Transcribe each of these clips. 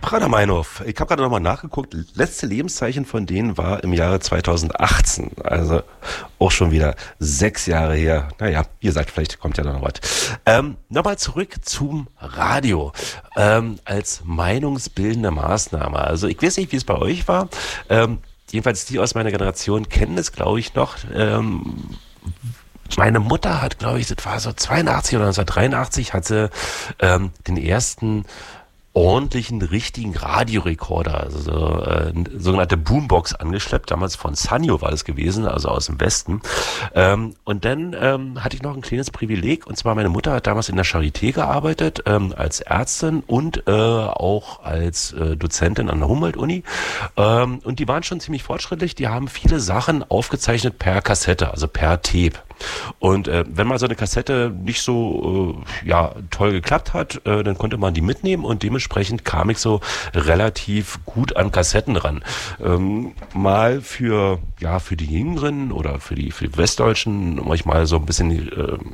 Radomeinhof, ich habe gerade nochmal nachgeguckt, letzte Lebenszeichen von denen war im Jahre 2018, also auch schon wieder 6 Jahre her. Naja, wie gesagt, vielleicht kommt ja noch was. Nochmal zurück zum Radio als meinungsbildende Maßnahme. Also ich weiß nicht, wie es bei euch war, jedenfalls die aus meiner Generation kennen es, glaube ich, noch. Meine Mutter hat, glaube ich, das war so 82 oder 1983, hat sie den ersten ordentlichen, richtigen Radiorekorder, also so, sogenannte Boombox angeschleppt, damals von Sanyo war das gewesen, also aus dem Westen. Und dann hatte ich noch ein kleines Privileg, und zwar meine Mutter hat damals in der Charité gearbeitet, als Ärztin und auch als Dozentin an der Humboldt-Uni. Und die waren schon ziemlich fortschrittlich, die haben viele Sachen aufgezeichnet per Kassette, also per Tape. Und wenn mal so eine Kassette nicht so toll geklappt hat, dann konnte man die mitnehmen und dementsprechend kam ich so relativ gut an Kassetten ran. Mal für die Jüngeren oder für die Westdeutschen, um euch mal so ein bisschen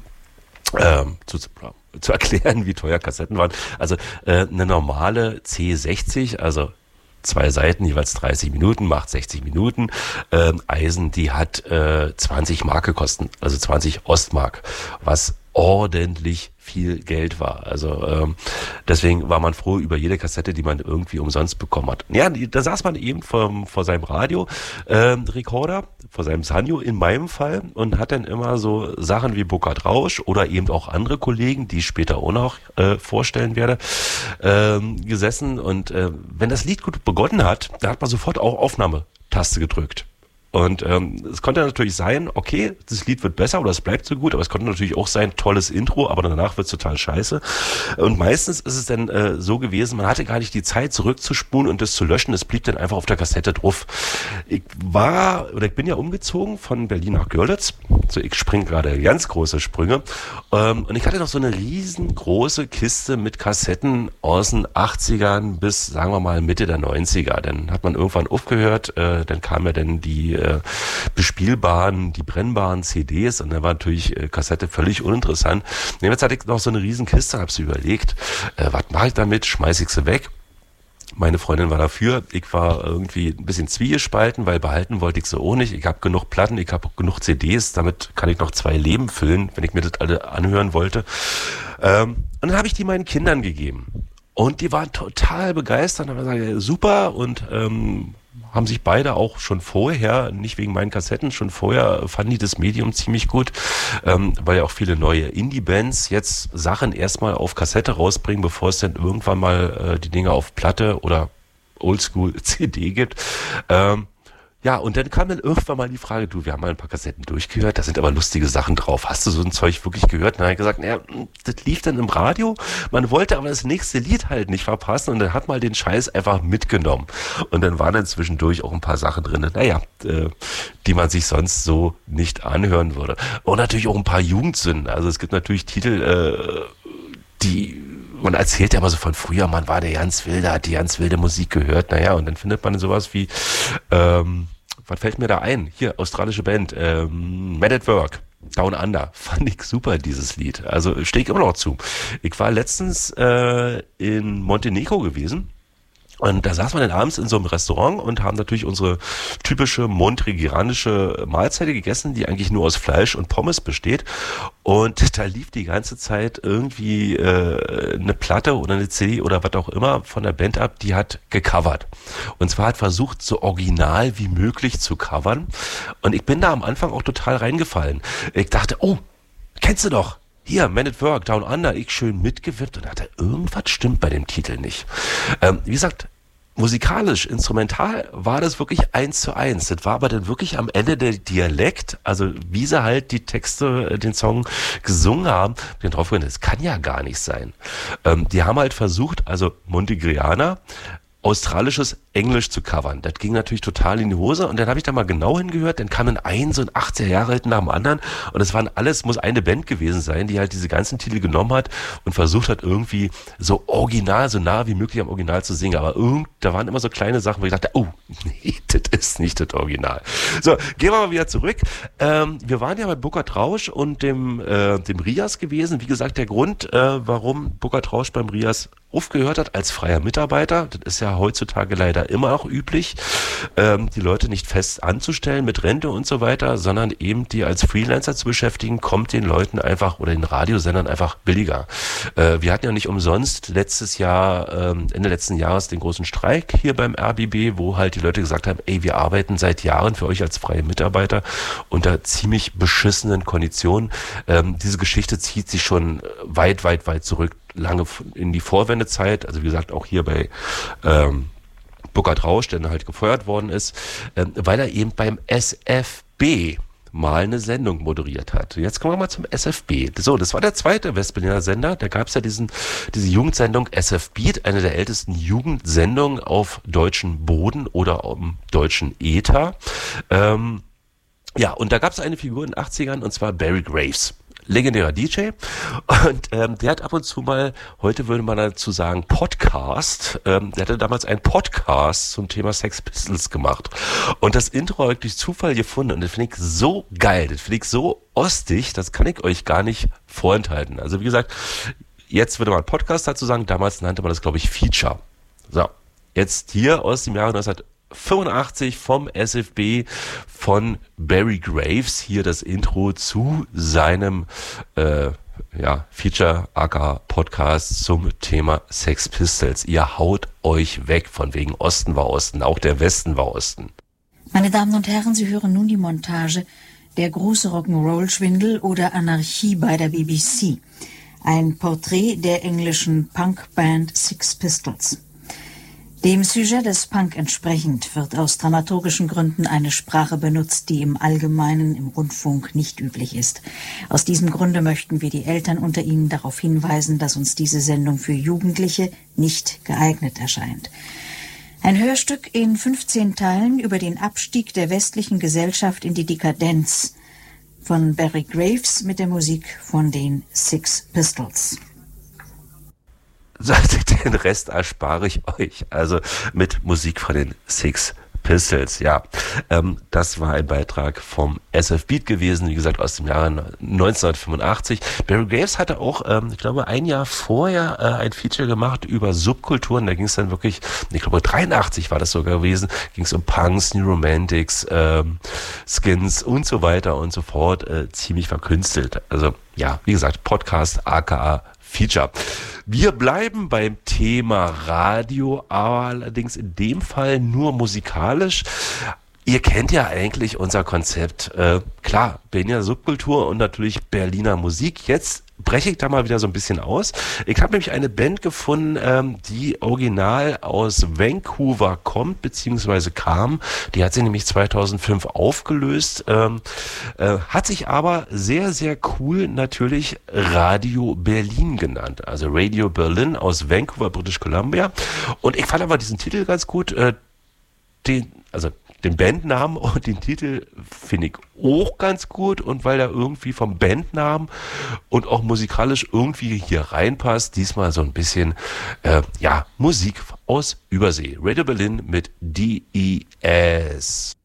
zu erklären, wie teuer Kassetten waren. Also eine normale C60, also 2 Seiten, jeweils 30 Minuten, macht 60 Minuten. Eisen, die hat 20 Mark gekostet, also 20 Ostmark, was ordentlich viel Geld war. Also deswegen war man froh über jede Kassette, die man irgendwie umsonst bekommen hat. Ja, da saß man eben vor seinem Radio-Rekorder, vor seinem Sanyo in meinem Fall, und hat dann immer so Sachen wie Burkhard Rausch oder eben auch andere Kollegen, die ich später auch noch vorstellen werde, gesessen. Und wenn das Lied gut begonnen hat, da hat man sofort auch Aufnahmetaste gedrückt. Und es konnte natürlich sein, okay, das Lied wird besser oder es bleibt so gut, aber es konnte natürlich auch sein, tolles Intro, aber danach wird es total scheiße. Und meistens ist es dann so gewesen, man hatte gar nicht die Zeit zurückzuspulen und das zu löschen, es blieb dann einfach auf der Kassette drauf. Ich bin ja umgezogen von Berlin nach Görlitz, so ich springe gerade ganz große Sprünge, und ich hatte noch so eine riesengroße Kiste mit Kassetten aus den 80ern bis, sagen wir mal, Mitte der 90er. Dann hat man irgendwann aufgehört, dann kam ja dann die bespielbaren, die brennbaren CDs, und da war natürlich Kassette völlig uninteressant. Und jetzt hatte ich noch so eine riesen Kiste, hab's überlegt, was mache ich damit, schmeiß ich sie weg? Meine Freundin war dafür, ich war irgendwie ein bisschen zwiegespalten, weil behalten wollte ich sie auch nicht. Ich habe genug Platten, ich habe genug CDs, damit kann ich noch 2 Leben füllen, wenn ich mir das alle anhören wollte. Und dann habe ich die meinen Kindern gegeben. Und die waren total begeistert, haben gesagt, super, und haben sich beide auch schon vorher, nicht wegen meinen Kassetten, schon vorher fanden die das Medium ziemlich gut, weil ja auch viele neue Indie-Bands jetzt Sachen erstmal auf Kassette rausbringen, bevor es dann irgendwann mal die Dinge auf Platte oder Oldschool-CD gibt. Ja, und dann kam dann irgendwann mal die Frage, wir haben mal ein paar Kassetten durchgehört, da sind aber lustige Sachen drauf. Hast du so ein Zeug wirklich gehört? Und dann habe ich gesagt, das lief dann im Radio, man wollte aber das nächste Lied halt nicht verpassen, und dann hat mal den Scheiß einfach mitgenommen. Und dann waren dann zwischendurch auch ein paar Sachen drin, die man sich sonst so nicht anhören würde. Und natürlich auch ein paar Jugendsünden. Also es gibt natürlich Titel, man erzählt ja immer so von früher, man war der ganz wilde, hat die ganz wilde Musik gehört, und dann findet man sowas wie, was fällt mir da ein? Hier, australische Band, Men at Work, Down Under, fand ich super, dieses Lied. Also stehe ich immer noch zu. Ich war letztens in Montenegro gewesen. Und da saß man dann abends in so einem Restaurant und haben natürlich unsere typische montenegrinische Mahlzeit gegessen, die eigentlich nur aus Fleisch und Pommes besteht. Und da lief die ganze Zeit irgendwie eine Platte oder eine CD oder was auch immer von der Band ab, die hat gecovert. Und zwar hat versucht, so original wie möglich zu covern. Und ich bin da am Anfang auch total reingefallen. Ich dachte, oh, kennst du doch. Hier, Men at Work, Down Under, ich schön mitgewippt, und dachte, irgendwas stimmt bei dem Titel nicht. Wie gesagt, musikalisch, instrumental war das wirklich 1:1. Das war aber dann wirklich am Ende der Dialekt, also wie sie halt die Texte, den Song gesungen haben, bin drauf gegangen, das kann ja gar nicht sein. Die haben halt versucht, also Montenegrianer, australisches Englisch zu covern. Das ging natürlich total in die Hose und dann habe ich da mal genau hingehört, dann kam so ein 80er Jahre alten nach dem anderen und es waren muss eine Band gewesen sein, die halt diese ganzen Titel genommen hat und versucht hat irgendwie so original, so nah wie möglich am Original zu singen, aber da waren immer so kleine Sachen, wo ich dachte, oh, nee, das ist nicht das Original. So, gehen wir mal wieder zurück. Wir waren ja bei Burkhard Rausch und dem Rias gewesen. Wie gesagt, der Grund, warum Burkhard Rausch beim Rias aufgehört hat als freier Mitarbeiter, das ist ja heutzutage leider immer noch üblich, die Leute nicht fest anzustellen mit Rente und so weiter, sondern eben die als Freelancer zu beschäftigen, kommt den Leuten einfach oder den Radiosendern einfach billiger. Wir hatten ja nicht umsonst letztes Jahr, Ende letzten Jahres den großen Streik hier beim RBB, wo halt die Leute gesagt haben, ey, wir arbeiten seit Jahren für euch als freie Mitarbeiter unter ziemlich beschissenen Konditionen. Diese Geschichte zieht sich schon weit zurück, lange in die Vorwendezeit, also wie gesagt auch hier bei Burkhard Rausch, der dann halt gefeuert worden ist, weil er eben beim SFB mal eine Sendung moderiert hat. Jetzt kommen wir mal zum SFB. So, das war der zweite Westberliner Sender. Da gab es ja diese Jugendsendung SF Beat, eine der ältesten Jugendsendungen auf deutschem Boden oder im deutschen Äther. Ja, und da gab es eine Figur in den 80ern und zwar Barry Graves. Legendärer DJ und der hat ab und zu mal, heute würde man dazu sagen Podcast, der hatte damals einen Podcast zum Thema Sex Pistols gemacht und das Intro habe ich durch Zufall gefunden und das finde ich so geil, das finde ich so ostig, das kann ich euch gar nicht vorenthalten. Also wie gesagt, jetzt würde man Podcast dazu sagen, damals nannte man das glaube ich Feature. So, jetzt hier aus dem Jahre 1985 vom SFB von Barry Graves hier das Intro zu seinem Feature aka Podcast zum Thema Sex Pistols. Ihr haut euch weg von wegen Osten war Osten, auch der Westen war Osten. Meine Damen und Herren, Sie hören nun die Montage Der große Rock'n'Roll-Schwindel oder Anarchie bei der BBC. Ein Porträt der englischen Punkband Sex Pistols. Dem Sujet des Punk entsprechend wird aus dramaturgischen Gründen eine Sprache benutzt, die im Allgemeinen im Rundfunk nicht üblich ist. Aus diesem Grunde möchten wir die Eltern unter Ihnen darauf hinweisen, dass uns diese Sendung für Jugendliche nicht geeignet erscheint. Ein Hörstück in 15 Teilen über den Abstieg der westlichen Gesellschaft in die Dekadenz von Barry Graves mit der Musik von den Sex Pistols. Den Rest erspare ich euch. Also mit Musik von den Sex Pistols, ja. Das war ein Beitrag vom SF Beat gewesen, wie gesagt, aus dem Jahre 1985. Barry Graves hatte auch, ich glaube, ein Jahr vorher ein Feature gemacht über Subkulturen. Da ging es dann wirklich, ich glaube, 83 war das sogar gewesen, ging es um Punks, New Romantics, Skins und so weiter und so fort. Ziemlich verkünstelt. Also, ja, wie gesagt, Podcast, aka Feature. Wir bleiben beim Thema Radio, aber allerdings in dem Fall nur musikalisch. Ihr kennt ja eigentlich unser Konzept. Klar, Berliner Subkultur und natürlich Berliner Musik. Jetzt breche ich da mal wieder so ein bisschen aus. Ich habe nämlich eine Band gefunden, die original aus Vancouver kommt, beziehungsweise kam. Die hat sie nämlich 2005 aufgelöst, hat sich aber sehr, sehr cool natürlich Radio Berlin genannt. Also Radio Berlin aus Vancouver, British Columbia. Und ich fand aber diesen Titel ganz gut, den Bandnamen und den Titel finde ich auch ganz gut und weil er irgendwie vom Bandnamen und auch musikalisch irgendwie hier reinpasst, diesmal so ein bisschen Musik aus Übersee. Radio Berlin mit DES.